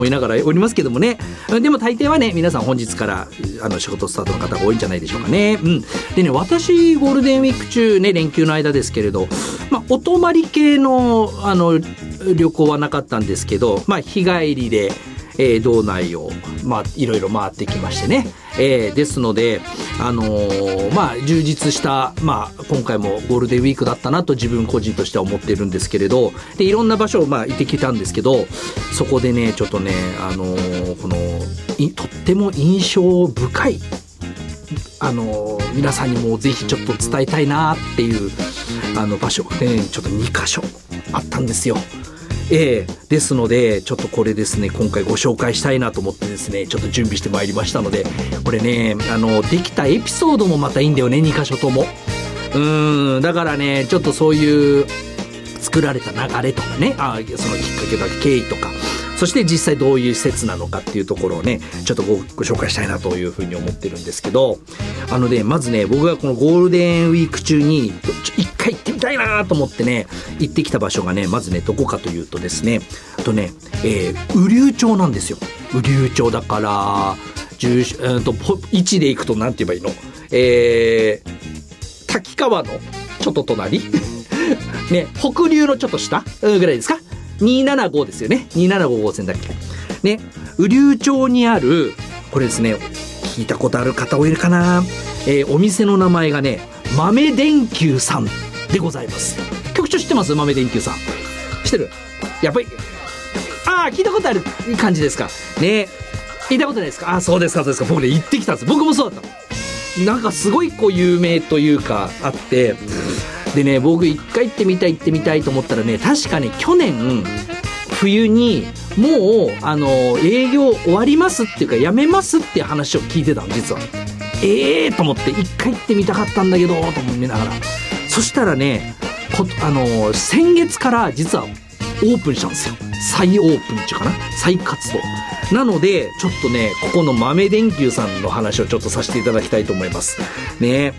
思いながらおりますけどもね。でも大抵はね、皆さん本日から仕事スタートの方が多いんじゃないでしょうかね。でね、私ゴールデンウィーク中ね、連休の間ですけれど、お泊まり系の旅行はなかったんですけど、日帰りで道内をいろいろ回ってきましてね、ですので充実した、今回もゴールデンウィークだったなと自分個人としては思っているんですけれど、でいろんな場所を行ってきたんですけど、そこでねちょっとねとっても印象深い皆さんにもぜひちょっと伝えたいなっていう場所がねちょっと2カ所あったんですよ。ですのでちょっとこれですね、今回ご紹介したいなと思ってですね、ちょっと準備してまいりましたので、これねできたエピソードもまたいいんだよね、2箇所とも。だからねちょっとそういう作られた流れとかね、そのきっかけとか経緯とか、そして実際どういう施設なのかっていうところをねちょっとご紹介したいなというふうに思ってるんですけど、まずね僕がこのゴールデンウィーク中に一回行ってみたいなと思ってね行ってきた場所がね、まずねどこかというとですね、雨竜町なんですよ。雨竜町だから位置で行くとなんて言えばいいの、滝川のちょっと隣ね、北竜のちょっと下ぐらいですか。275ですよね。275号線だっけね。雨竜町にあるこれですね、聞いたことある方多いかな、お店の名前がね豆電球さんでございます。局長知ってます？豆電球さん知ってる？やっぱり聞いたことある感じですかね。聞いたことないですか？そうですかそうですか。僕ね行ってきたんです。僕もそうだったの。なんかすごい有名というかあって、でね僕一回行ってみたいと思ったらね、確かね去年冬にもう営業終わりますっていうかやめますっていう話を聞いてたの実は。と思って一回行ってみたかったんだけどと思いながら、そしたらね先月から実はオープンしたんですよ。再オープンっていうかな、再活動なので、ちょっとねここの豆電球さんの話をちょっとさせていただきたいと思いますね。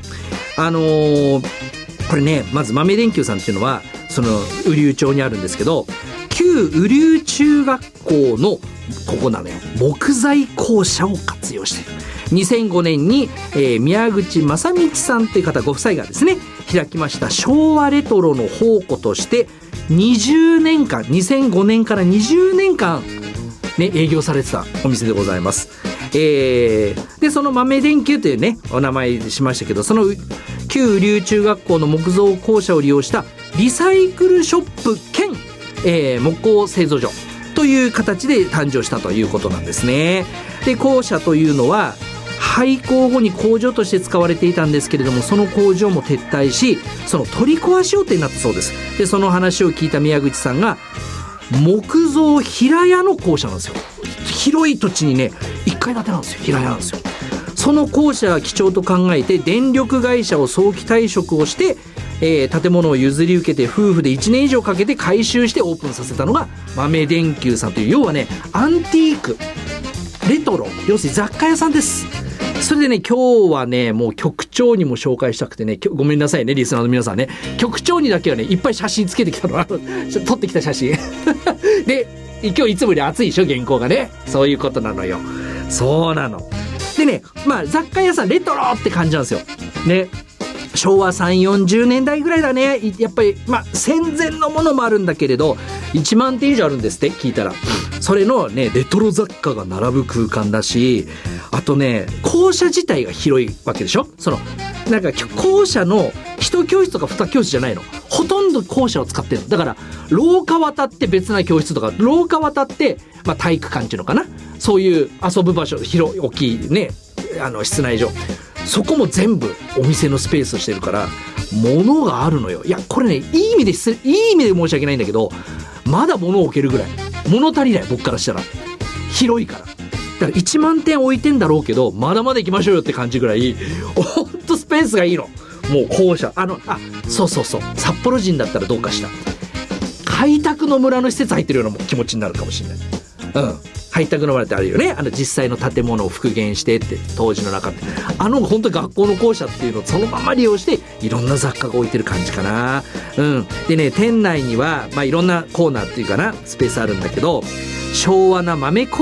これねまず豆電球さんっていうのはその雨竜町にあるんですけど、旧雨竜中学校のここなのよ、木材校舎を活用している。2005年に、宮口正道さんという方ご夫妻がですね開きました昭和レトロの宝庫として20年間2005年から20年間、営業されてたお店でございます。でその豆電球というねお名前しましたけど、その旧雨竜中学校の木造校舎を利用したリサイクルショップ兼、木工製造所という形で誕生したということなんですね。で校舎というのは廃校後に工場として使われていたんですけれども、その工場も撤退しその取り壊し予定になったそうです。でその話を聞いた宮口さんが木造平屋の校舎なんですよ。広い土地にね1階建てなんですよ。平屋なんですよ。その校舎が貴重と考えて電力会社を早期退職をして、建物を譲り受けて夫婦で1年以上かけて改修してオープンさせたのが豆電球さんという、要はねアンティークレトロ、要するに雑貨屋さんです。それでね今日はねもう局長にも紹介したくてね、ごめんなさいねリスナーの皆さんね、局長にだけはねいっぱい写真つけてきたの撮ってきた写真で今日いつもより暑いでしょ原稿がね。そういうことなのよ。そうなのでね、雑貨屋さんレトロって感じなんですよね。昭和3、40年代ぐらいだね。やっぱり戦前のものもあるんだけれど1万点以上あるんですって聞いたら。それのねレトロ雑貨が並ぶ空間だし、あとね校舎自体が広いわけでしょ。そのなんか校舎の1教室とか2教室じゃないの、ほとんど校舎を使ってるのだから、廊下渡って別な教室とか廊下渡って、体育館っていうのかな、そういう遊ぶ場所広い大きいね室内上、そこも全部お店のスペースをしてるから物があるのよ。いやこれねいい意味で申し訳ないんだけど、まだ物を置けるぐらい物足りない。僕からしたら広いから、だから1万点置いてんだろうけどまだまだ行きましょうよって感じぐらいほんとスペースがいいの。もう校舎そう札幌人だったらどうかした開拓の村の施設入ってるような気持ちになるかもしれない。開拓の村ってあるよね、実際の建物を復元してって当時の中って本当に学校の校舎っていうのをそのまま利用していろんな雑貨が置いてる感じかな。でね店内には、いろんなコーナーっていうかなスペースあるんだけど、 昭和な豆